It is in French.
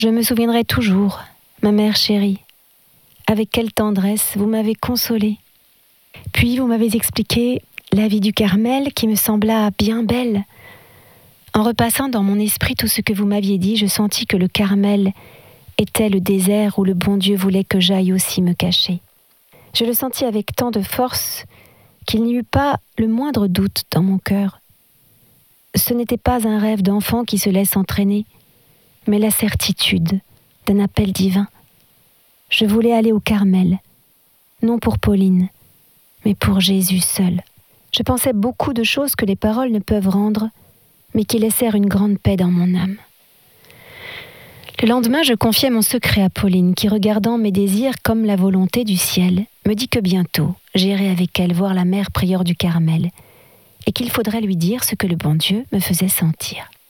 Je me souviendrai toujours, ma mère chérie. Avec quelle tendresse vous m'avez consolée. Puis vous m'avez expliqué la vie du Carmel qui me sembla bien belle. En repassant dans mon esprit tout ce que vous m'aviez dit, je sentis que le Carmel était le désert où le bon Dieu voulait que j'aille aussi me cacher. Je le sentis avec tant de force qu'il n'y eut pas le moindre doute dans mon cœur. Ce n'était pas un rêve d'enfant qui se laisse entraîner, mais la certitude d'un appel divin. Je voulais aller au Carmel, non pour Pauline, mais pour Jésus seul. Je pensais beaucoup de choses que les paroles ne peuvent rendre, mais qui laissèrent une grande paix dans mon âme. Le lendemain, je confiai mon secret à Pauline, qui, regardant mes désirs comme la volonté du ciel, me dit que bientôt, j'irai avec elle voir la mère prieure du Carmel, et qu'il faudrait lui dire ce que le bon Dieu me faisait sentir.